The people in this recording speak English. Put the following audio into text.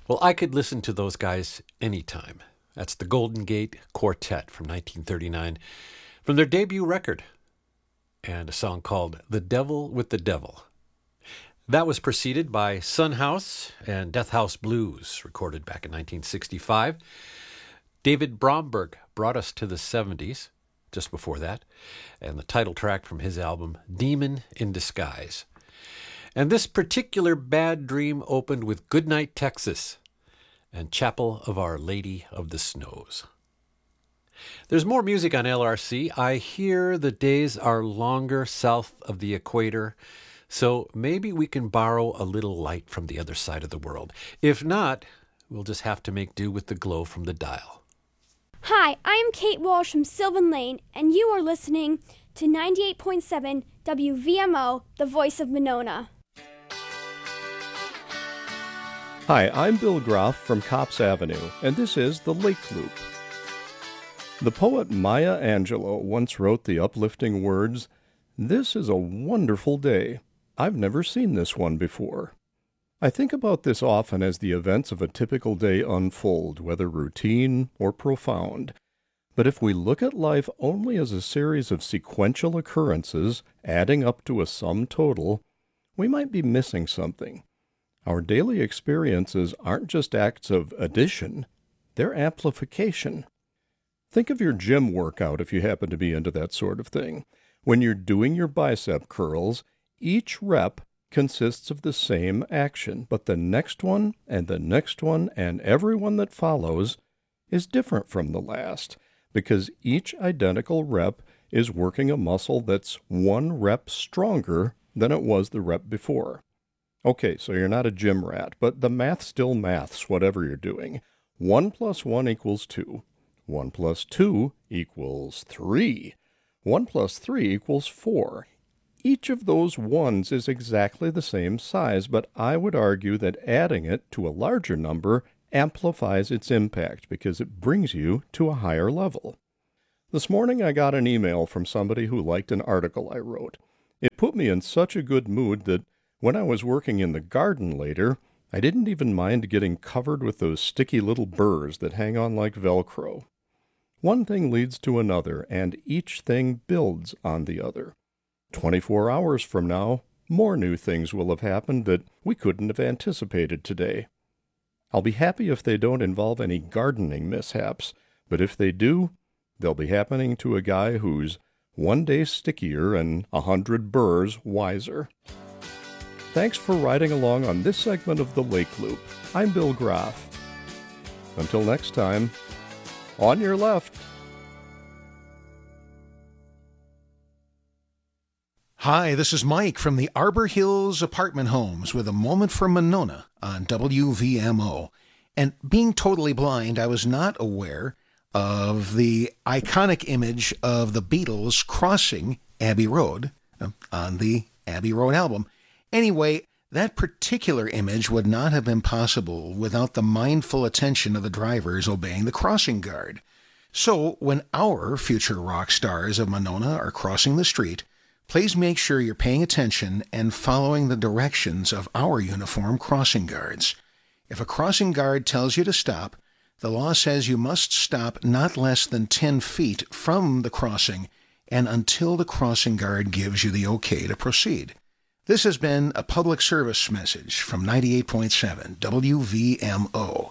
Well, I could listen to those guys anytime. That's the Golden Gate Quartet from 1939, from their debut record, and a song called The Devil with the Devil. That was preceded by Sun House and Death House Blues, recorded back in 1965. David Bromberg brought us to the 70s, just before that, and the title track from his album, Demon in Disguise. And this particular Bad Dream opened with Goodnight, Texas, and Chapel of Our Lady of the Snows. There's more music on LRC. I hear the days are longer south of the equator, so maybe we can borrow a little light from the other side of the world. If not, we'll just have to make do with the glow from the dial. Hi, I'm Kate Walsh from Sylvan Lane, and you are listening to 98.7 WVMO, the voice of Monona. Hi, I'm Bill Groff from Copps Avenue, and this is The Lake Loop. The poet Maya Angelou once wrote the uplifting words, "This is a wonderful day. I've never seen this one before." I think about this often as the events of a typical day unfold, whether routine or profound. But if we look at life only as a series of sequential occurrences adding up to a sum total, we might be missing something. Our daily experiences aren't just acts of addition, they're amplification. Think of your gym workout if you happen to be into that sort of thing. When you're doing your bicep curls, each rep consists of the same action, but the next one and the next one and every one that follows is different from the last, because each identical rep is working a muscle that's one rep stronger than it was the rep before. Okay, so you're not a gym rat, but the math still maths whatever you're doing. 1 + 1 = 2. 1 + 2 = 3. 1 + 3 = 4. Each of those ones is exactly the same size, but I would argue that adding it to a larger number amplifies its impact because it brings you to a higher level. This morning I got an email from somebody who liked an article I wrote. It put me in such a good mood that when I was working in the garden later, I didn't even mind getting covered with those sticky little burrs that hang on like Velcro. One thing leads to another, and each thing builds on the other. 24 hours from now, more new things will have happened that we couldn't have anticipated today. I'll be happy if they don't involve any gardening mishaps, but if they do, they'll be happening to a guy who's one day stickier and 100 burrs wiser. Thanks for riding along on this segment of The Lake Loop. I'm Bill Groff. Until next time, on your left. Hi, this is Mike from the Arbor Hills Apartment Homes with a moment for Monona on WVMO. And being totally blind, I was not aware of the iconic image of the Beatles crossing Abbey Road on the Abbey Road album. Anyway, that particular image would not have been possible without the mindful attention of the drivers obeying the crossing guard. So, when our future rock stars of Monona are crossing the street, please make sure you're paying attention and following the directions of our uniformed crossing guards. If a crossing guard tells you to stop, the law says you must stop not less than 10 feet from the crossing and until the crossing guard gives you the okay to proceed. This has been a public service message from 98.7 WVMO.